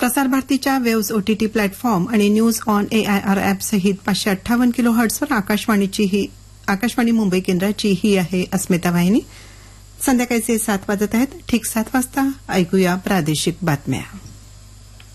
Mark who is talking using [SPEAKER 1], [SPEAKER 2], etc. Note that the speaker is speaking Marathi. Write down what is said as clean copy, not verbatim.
[SPEAKER 1] प्रसार भारतीच्या वेव्हज ओटीटी प्लॅटफॉर्म आणि न्यूज ऑन एआयआर ॲप सहित 558 किलोहर्ट्झवर आकाशवाणी मुंबई केंद्राची ही आहे अस्मिता वाहिनी. संध्याकाळचे 7 वाजत आहेत. ठीक 7 वाजता ऐकूया प्रादेशिक बातम्या.